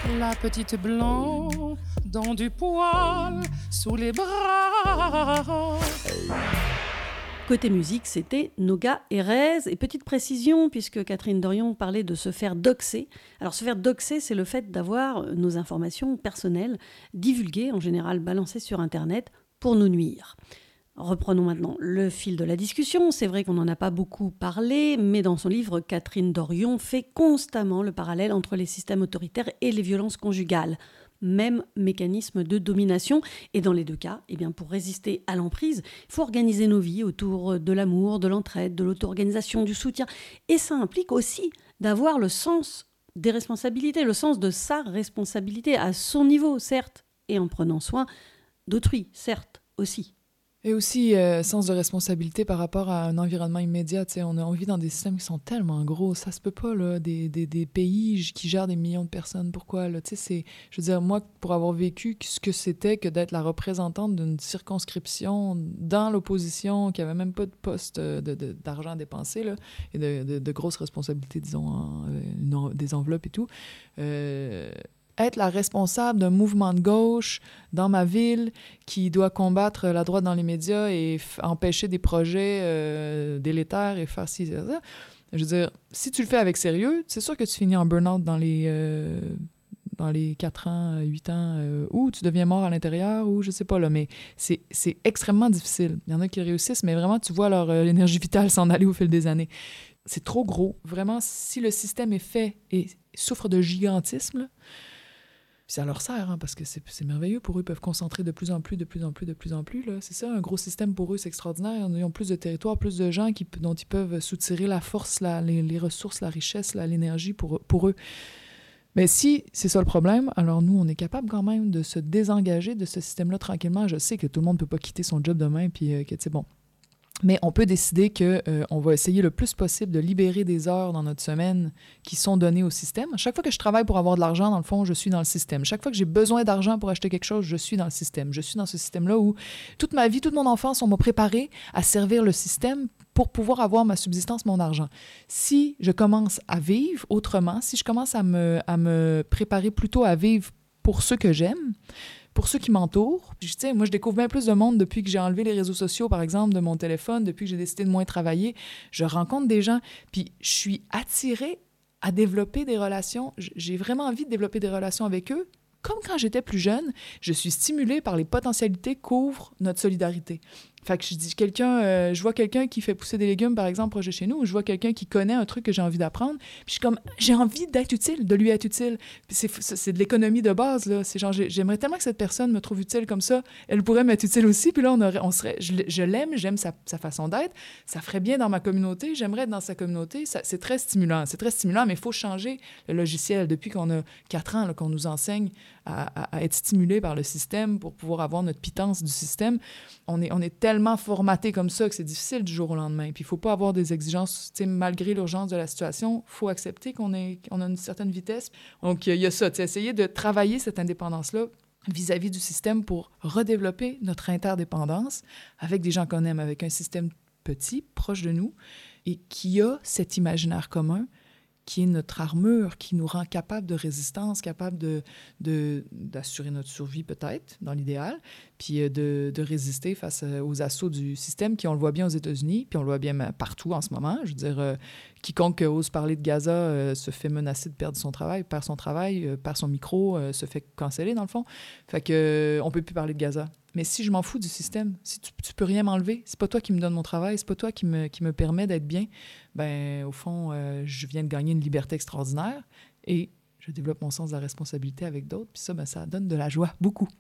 La petite blanc dans du poil sous les bras. Côté musique, c'était Noga Erez. Et petite précision, puisque Catherine Dorion parlait de se faire doxer. Alors, se faire doxer, c'est le fait d'avoir nos informations personnelles divulguées, en général balancées sur Internet, pour nous nuire. Reprenons maintenant le fil de la discussion. C'est vrai qu'on n'en a pas beaucoup parlé, mais dans son livre, Catherine Dorion fait constamment le parallèle entre les systèmes autoritaires et les violences conjugales. Même mécanisme de domination. Et dans les deux cas, pour résister à l'emprise, il faut organiser nos vies autour de l'amour, de l'entraide, de l'auto-organisation, du soutien. Et ça implique aussi d'avoir le sens des responsabilités, le sens de sa responsabilité à son niveau, certes, et en prenant soin d'autrui, certes, aussi. Et aussi, sens de responsabilité par rapport à un environnement immédiat. On vit dans des systèmes qui sont tellement gros. Ça se peut pas, là, des pays qui gèrent des millions de personnes. Pourquoi, là? Je veux dire, moi, pour avoir vécu ce que c'était que d'être la représentante d'une circonscription dans l'opposition, qui avait même pas de poste d'argent à dépenser, là, et de grosses responsabilités, disons, des enveloppes et tout, être la responsable d'un mouvement de gauche dans ma ville qui doit combattre la droite dans les médias et empêcher des projets délétères et faire ci, ça. Je veux dire, si tu le fais avec sérieux, c'est sûr que tu finis en burn-out dans les 4 ans, 8 ans, ou tu deviens mort à l'intérieur, ou je sais pas, là, mais c'est extrêmement difficile. Il y en a qui réussissent, mais vraiment, tu vois leur énergie vitale s'en aller au fil des années. C'est trop gros. Vraiment, si le système est fait et souffre de gigantisme, là, puis ça leur sert, hein, parce que c'est merveilleux pour eux. Ils peuvent concentrer de plus en plus. Là. C'est ça, un gros système pour eux, c'est extraordinaire. Ils ont plus de territoire, plus de gens dont ils peuvent soutirer la force, les ressources, la richesse, l'énergie pour eux. Mais si c'est ça le problème, alors nous, on est capable quand même de se désengager de ce système-là tranquillement. Je sais que tout le monde ne peut pas quitter son job demain, puis que c'est bon. Mais on peut décider qu'on va essayer le plus possible de libérer des heures dans notre semaine qui sont données au système. À chaque fois que je travaille pour avoir de l'argent, dans le fond, je suis dans le système. Chaque fois que j'ai besoin d'argent pour acheter quelque chose, je suis dans le système. Je suis dans ce système-là où toute ma vie, toute mon enfance, on m'a préparé à servir le système pour pouvoir avoir ma subsistance, mon argent. Si je commence à vivre autrement, si je commence à me préparer plutôt à vivre pour ceux que j'aime, pour ceux qui m'entourent. Moi, je découvre bien plus de monde depuis que j'ai enlevé les réseaux sociaux, par exemple, de mon téléphone, depuis que j'ai décidé de moins travailler. Je rencontre des gens, puis je suis attirée à développer des relations. J'ai vraiment envie de développer des relations avec eux. Comme quand j'étais plus jeune, je suis stimulée par les potentialités qu'ouvre notre solidarité. Fait que je vois quelqu'un qui fait pousser des légumes, par exemple, proche de chez nous, ou je vois quelqu'un qui connaît un truc que j'ai envie d'apprendre, puis je suis comme, j'ai envie d'être utile, de lui être utile. Puis c'est de l'économie de base, là. C'est genre, j'aimerais tellement que cette personne me trouve utile comme ça, elle pourrait m'être utile aussi, puis là, on serait, je l'aime, j'aime sa façon d'être, ça ferait bien dans ma communauté, j'aimerais être dans sa communauté, c'est très stimulant, mais il faut changer le logiciel. Depuis qu'on a 4 ans, là, qu'on nous enseigne à être stimulé par le système pour pouvoir avoir notre pitance du système, on est tellement formaté comme ça que c'est difficile du jour au lendemain. Puis il ne faut pas avoir des exigences, malgré l'urgence de la situation, il faut accepter qu'on a une certaine vitesse. Donc il y a ça, essayer de travailler cette indépendance-là vis-à-vis du système pour redévelopper notre interdépendance avec des gens qu'on aime, avec un système petit, proche de nous, et qui a cet imaginaire commun qui est notre armure, qui nous rend capable de résistance, capable d'assurer notre survie peut-être, dans l'idéal, puis de résister face aux assauts du système, qui on le voit bien aux États-Unis, puis on le voit bien partout en ce moment. Je veux dire, quiconque ose parler de Gaza se fait menacer de perdre son travail, perd son micro, se fait canceller dans le fond. Fait que on peut plus parler de Gaza. Mais si je m'en fous du système, si tu peux rien m'enlever, c'est pas toi qui me donne mon travail, c'est pas toi qui me permet d'être bien, ben au fond, je viens de gagner une liberté extraordinaire et je développe mon sens de la responsabilité avec d'autres, puis ça, ben, ça donne de la joie, beaucoup.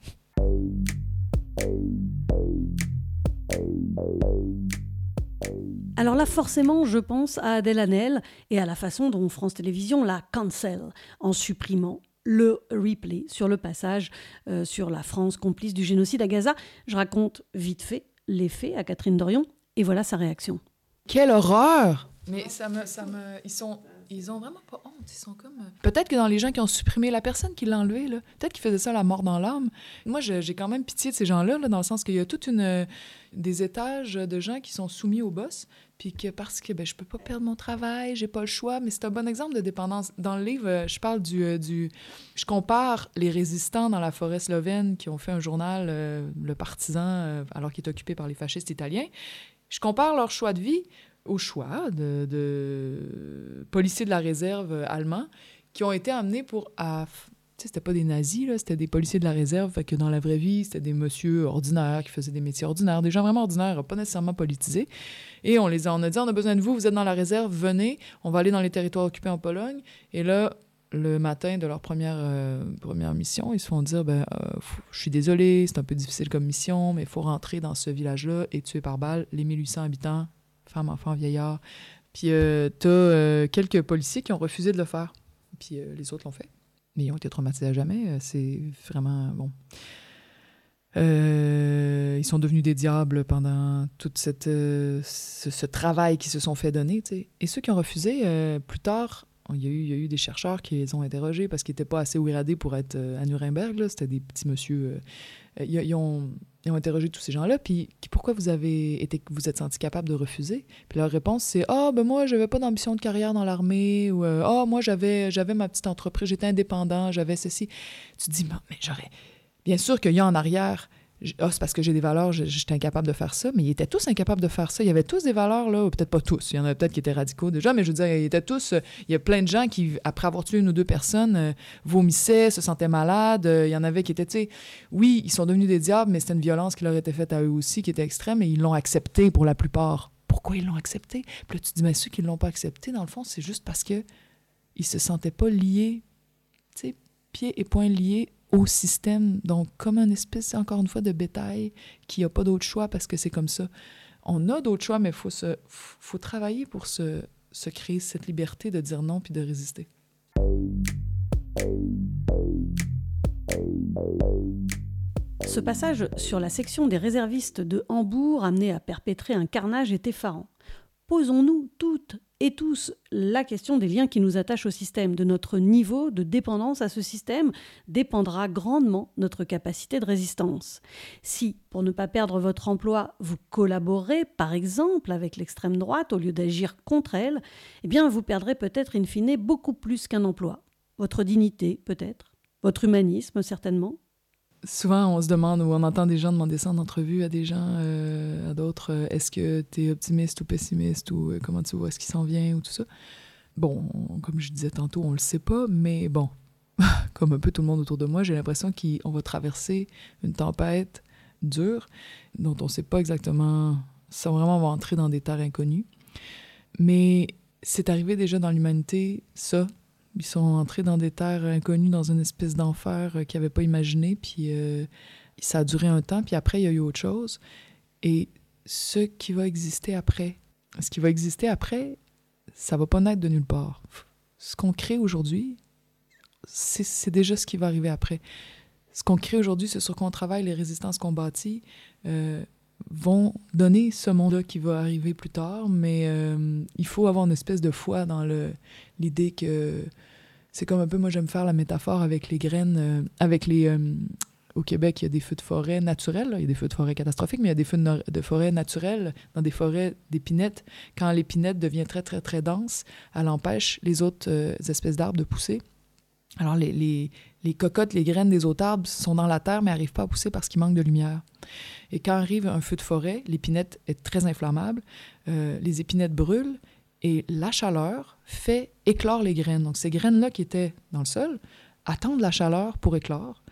Alors là, forcément, je pense à Adèle Haenel et à la façon dont France Télévisions la cancel en supprimant le replay sur le passage sur la France complice du génocide à Gaza. Je raconte vite fait les faits à Catherine Dorion et voilà sa réaction. Quelle horreur! Mais ils sont ils ont vraiment pas honte. Ils sont comme... Peut-être que dans les gens qui ont supprimé la personne qui l'a enlevé, là, peut-être qu'ils faisaient ça à la mort dans l'âme. Moi, j'ai quand même pitié de ces gens-là, là, dans le sens qu'il y a toute des étages de gens qui sont soumis au boss, puis que parce que je peux pas perdre mon travail, j'ai pas le choix, mais c'est un bon exemple de dépendance. Dans le livre, je parle je compare les résistants dans la forêt slovène qui ont fait un journal, Le Partisan, alors qu'il est occupé par les fascistes italiens. Je compare leur choix de vie au choix de policiers de la réserve allemands qui ont été amenés pour... c'était pas des nazis, là, c'était des policiers de la réserve, fait que dans la vraie vie, c'était des messieurs ordinaires qui faisaient des métiers ordinaires, des gens vraiment ordinaires, pas nécessairement politisés. Et on a dit, on a besoin de vous, vous êtes dans la réserve, venez, on va aller dans les territoires occupés en Pologne. Et là, le matin de leur première mission, ils se font dire, je suis désolé, c'est un peu difficile comme mission, mais il faut rentrer dans ce village-là et tuer par balle les 1800 habitants, femmes, enfants, vieillards. Puis t'as quelques policiers qui ont refusé de le faire. Puis les autres l'ont fait. Mais ils ont été traumatisés à jamais. C'est vraiment... bon. Ils sont devenus des diables pendant tout ce travail qu'ils se sont fait donner. T'sais. Et ceux qui ont refusé, plus tard, il y a eu des chercheurs qui les ont interrogés parce qu'ils n'étaient pas assez ouiradés pour être à Nuremberg. Là. C'était des petits messieurs... Ils ont interrogé tous ces gens-là, puis pourquoi vous êtes sentis capables de refuser? Puis leur réponse, c'est « Ah, moi, j'avais pas d'ambition de carrière dans l'armée » ou « Ah, moi, j'avais ma petite entreprise, j'étais indépendant, j'avais ceci. » Tu te dis « Mais j'aurais... » Bien sûr qu'il y a en arrière... c'est parce que j'ai des valeurs, j'étais incapable de faire ça, mais ils étaient tous incapables de faire ça. Il y avait tous des valeurs, là, ou peut-être pas tous. Il y en avait peut-être qui étaient radicaux déjà, mais je veux dire, ils étaient tous... il y a plein de gens qui, après avoir tué une ou deux personnes, vomissaient, se sentaient malades. Il y en avait qui étaient, tu sais... Oui, ils sont devenus des diables, mais c'était une violence qui leur était faite à eux aussi, qui était extrême, et ils l'ont accepté pour la plupart. Pourquoi ils l'ont accepté? Puis là, tu te dis, mais ceux qui ne l'ont pas accepté, dans le fond, c'est juste parce que ils se sentaient pas liés, tu sais, pieds et poings liés au système, donc comme une espèce, encore une fois, de bétail qui n'a pas d'autre choix parce que c'est comme ça. On a d'autres choix, mais il faut travailler pour se créer cette liberté de dire non puis de résister. Ce passage sur la section des réservistes de Hambourg amené à perpétrer un carnage est effarant. Posons-nous toutes et tous la question des liens qui nous attachent au système. De notre niveau de dépendance à ce système dépendra grandement notre capacité de résistance. Si, pour ne pas perdre votre emploi, vous collaborez, par exemple, avec l'extrême droite au lieu d'agir contre elle, eh bien, vous perdrez peut-être in fine beaucoup plus qu'un emploi. Votre dignité, peut-être. Votre humanisme, certainement. Souvent, on se demande, ou on entend des gens demander ça en entrevue à des gens, à d'autres, est-ce que tu es optimiste ou pessimiste, ou comment tu vois ce qui s'en vient, ou tout ça. Bon, comme je disais tantôt, on le sait pas, mais bon, comme un peu tout le monde autour de moi, j'ai l'impression qu'on va traverser une tempête dure, dont on sait pas exactement, ça vraiment va entrer dans des terres inconnues. Mais c'est arrivé déjà dans l'humanité, ça. Ils sont entrés dans des terres inconnues, dans une espèce d'enfer qu'ils n'avaient pas imaginé, puis ça a duré un temps, puis après, il y a eu autre chose. Et ce qui va exister après, ça va pas naître de nulle part. Ce qu'on crée aujourd'hui, c'est déjà ce qui va arriver après. Ce qu'on crée aujourd'hui, c'est sur quoi on travaille, les résistances qu'on bâtit, vont donner ce monde-là qui va arriver plus tard, mais il faut avoir une espèce de foi dans l'idée que c'est comme un peu, moi j'aime faire la métaphore avec les graines, au Québec, il y a des feux de forêt naturels, là. Il y a des feux de forêt catastrophiques, mais il y a des feux de forêt naturels dans des forêts d'épinette. Quand l'épinette devient très, très, très dense, elle empêche les autres espèces d'arbres de pousser. Alors, les cocottes, les graines des autres arbres sont dans la terre, mais n'arrivent pas à pousser parce qu'il manque de lumière. Et quand arrive un feu de forêt, l'épinette est très inflammable, les épinettes brûlent, et la chaleur fait éclore les graines. Donc, ces graines-là qui étaient dans le sol attendent la chaleur pour éclore.